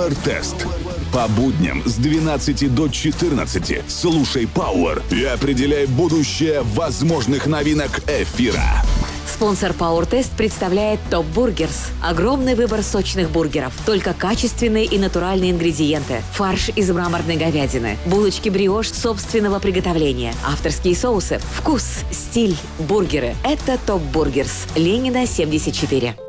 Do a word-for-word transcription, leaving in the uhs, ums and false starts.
Power Test. По будням с двенадцати до четырнадцати слушай Power и определяй будущее возможных новинок эфира. Спонсор Power Test представляет Top Burgers. Огромный выбор сочных бургеров. Только качественные и натуральные ингредиенты. Фарш из мраморной говядины. Булочки бриош собственного приготовления. Авторские соусы. Вкус, стиль, бургеры. Это Top Burgers. Ленина, семьдесят четыре.